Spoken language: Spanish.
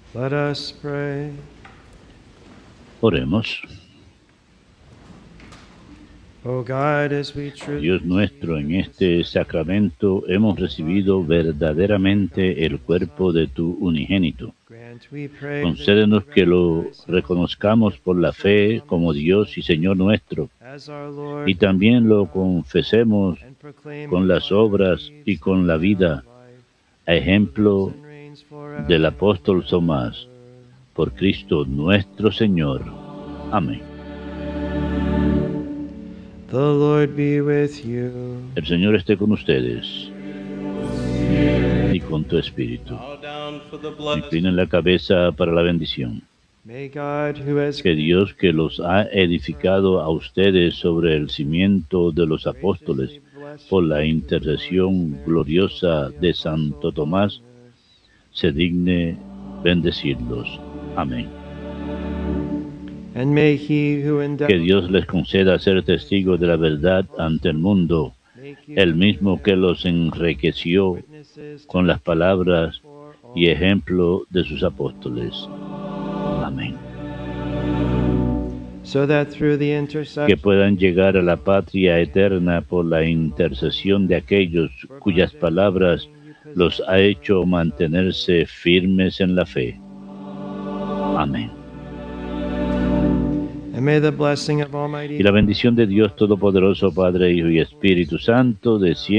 Let us pray. Oremos. O God, as we truly Dios nuestro, en este sacramento hemos recibido verdaderamente el cuerpo de tu unigénito. grant, we pray, Concédenos que lo reconozcamos por la fe como Dios y Señor nuestro, as our Lord, y también lo confesemos and proclaim con las obras y con la vida, a ejemplo del apóstol Tomás, por Cristo nuestro Señor. Amén. The Lord be with you. El Señor esté con ustedes y con tu espíritu. Bow down for the blessing. Inclinen la cabeza para la bendición. May God, who has Que Dios, que los ha edificado a ustedes sobre el cimiento de los apóstoles, por la intercesión gloriosa de Santo Tomás, se digne bendecirlos. Amén. and may he who Que endowed Dios les conceda ser testigos de la verdad ante el mundo, el mismo que los enriqueció con las palabras y ejemplo de sus apóstoles. Amén. so that through the Que intercession puedan llegar a la patria eterna por la intercesión de aquellos cuyas palabras los ha hecho mantenerse firmes en la fe. Amén. and may the blessing of Almighty Y la bendición de Dios Todopoderoso, Padre, Hijo y Espíritu Santo, descienda